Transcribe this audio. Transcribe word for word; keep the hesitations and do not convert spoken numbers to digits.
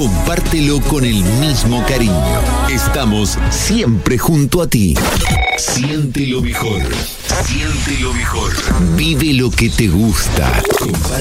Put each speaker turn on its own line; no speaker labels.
Compártelo con el mismo cariño. Estamos siempre junto a ti. Siente lo mejor. Siente lo mejor. Vive lo que te gusta. Comparte